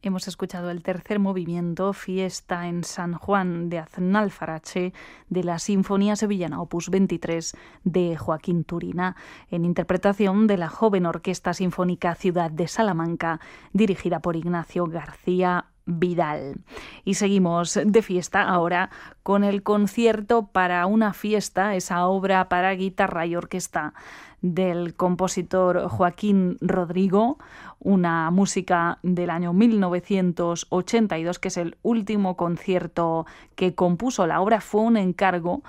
Hemos escuchado el tercer movimiento, Fiesta en San Juan de Aznalfarache, de la Sinfonía Sevillana Opus 23 de Joaquín Turina, en interpretación de la joven Orquesta Sinfónica Ciudad de Salamanca, dirigida por Ignacio García Vidal. Y seguimos de fiesta ahora con el concierto para una fiesta, esa obra para guitarra y orquesta del compositor Joaquín Rodrigo, una música del año 1982, que es el último concierto que compuso. La obra fue un encargo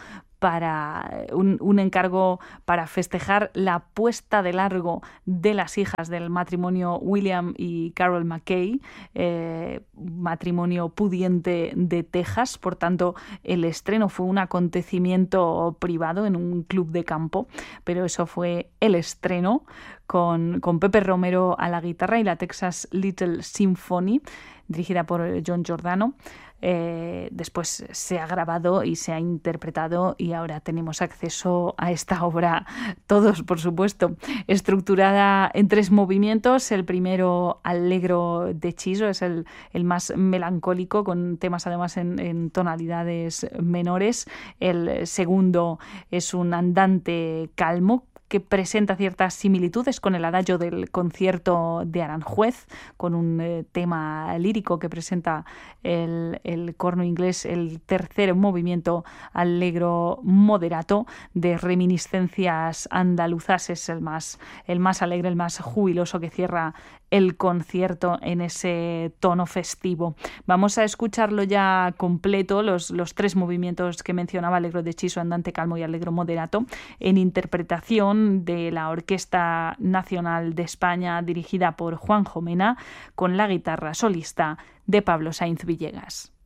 para festejar la puesta de largo de las hijas del matrimonio William y Carol Mackay, matrimonio pudiente de Texas. Por tanto, el estreno fue un acontecimiento privado en un club de campo, pero eso fue el estreno con Pepe Romero a la guitarra y la Texas Little Symphony, dirigida por John Giordano. Después se ha grabado y se ha interpretado y ahora tenemos acceso a esta obra todos, por supuesto, estructurada en 3 movimientos. El primero, Allegro deciso, es el más melancólico, con temas además en tonalidades menores. El segundo es un andante calmo, que presenta ciertas similitudes con el adagio del concierto de Aranjuez, con un tema lírico que presenta el corno inglés. El tercer movimiento, Allegro moderato, de reminiscencias andaluzas, es el más alegre, el más jubiloso, que cierra el concierto en ese tono festivo. Vamos a escucharlo ya completo, los 3 movimientos que mencionaba, Allegro deciso, andante calmo y Allegro moderato, en interpretación de la Orquesta Nacional de España, dirigida por Juanjo Mena, con la guitarra solista de Pablo Sainz Villegas.